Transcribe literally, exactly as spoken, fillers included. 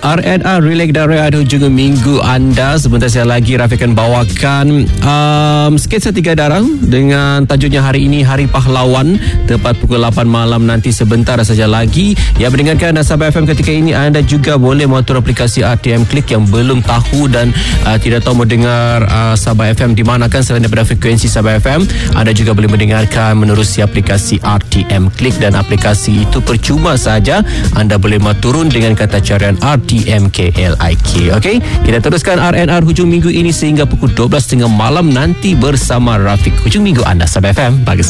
R N R Relax dan Rehat hujung minggu anda. Sebentar saya lagi Rafiq akan bawakan um, sketsa tiga darang dengan tajuknya hari ini Hari Pahlawan, tepat pukul lapan malam nanti sebentar saja lagi. Ya, mendengarkan Sabah F M ketika ini anda juga boleh mengatur aplikasi R T M Click. Yang belum tahu dan uh, tidak tahu mendengar uh, Sabah F M di mana kan selain daripada frekuensi Sabah F M, anda juga boleh mendengarkan menerusi aplikasi R T M Click, dan aplikasi itu percuma saja. Anda boleh turun dengan kata carian R T M K L I K. Okey, kita teruskan R N R hujung minggu ini sehingga pukul dua belas tiga puluh malam nanti bersama Rafiq. Hujung minggu anda Sabah F M bagi